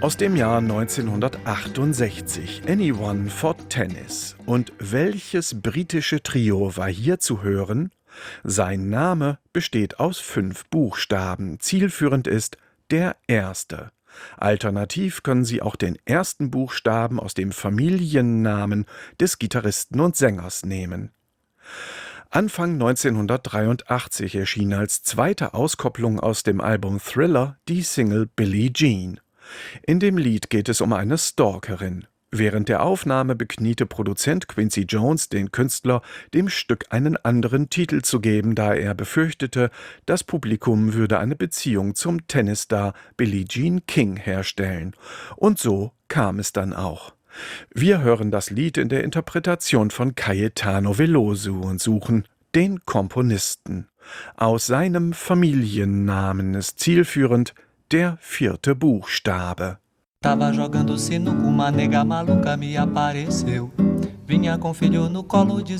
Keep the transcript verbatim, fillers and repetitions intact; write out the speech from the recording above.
Aus dem Jahr neunzehnhundertachtundsechzig, Anyone for Tennis. Und welches britische Trio war hier zu hören? Sein Name besteht aus fünf Buchstaben. Zielführend ist der erste. Alternativ können Sie auch den ersten Buchstaben aus dem Familiennamen des Gitarristen und Sängers nehmen. Anfang neunzehnhundertdreiundachtzig erschien als zweite Auskopplung aus dem Album Thriller die Single Billie Jean. In dem Lied geht es um eine Stalkerin. Während der Aufnahme bekniete Produzent Quincy Jones den Künstler, dem Stück einen anderen Titel zu geben, da er befürchtete, das Publikum würde eine Beziehung zum Tennisstar Billie Jean King herstellen. Und so kam es dann auch. Wir hören das Lied in der Interpretation von Caetano Veloso und suchen den Komponisten. Aus seinem Familiennamen ist zielführend der vierte Buchstabe. Tava jogando sinuca, uma nega maluca me apareceu. Vinha com filho no colo,